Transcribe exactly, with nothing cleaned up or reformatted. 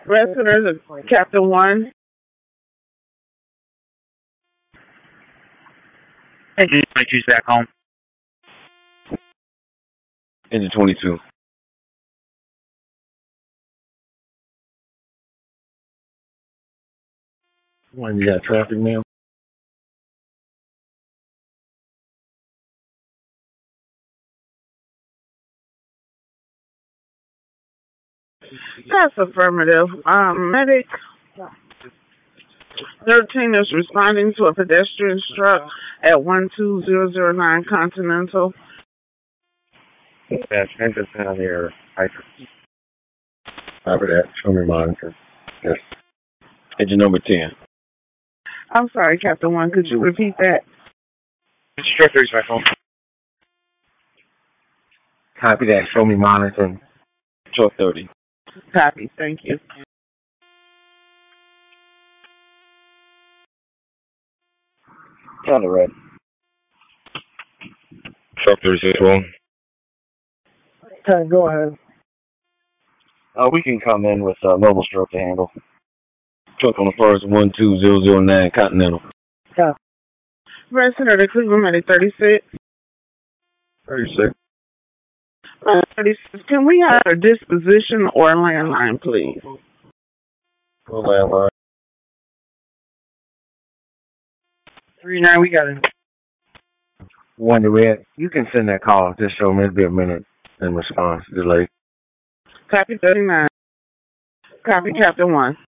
Rescuers of Captain One. Engine twenty-two's back home. Engine twenty-two. One, you got traffic, ma'am? That's affirmative. Um, medic thirteen is responding to a pedestrian struck at one two zero zero nine Continental. That's engine down here. Hyper. Copy that. Show me monitor. Yes. Engine number ten. I'm sorry, Captain One. Could you repeat that? Strike thirty's back home. Copy that. Show me monitor. Truck thirty. Copy. Thank you. Counter red. Truck thirty-six. Okay, go ahead. Uh, we can come in with uh, mobile stroke to handle. Truck on the first one two zero zero nine Continental. Yeah. Resident of Cleveland Medic thirty-six. thirty-six. Uh, thirty-six. Can we have a disposition or a landline, please? Full landline. Three nine. We got it. One to red. You can send that call. Just show me. It'll be a minute in response delay. Copy thirty-nine. Copy Captain One.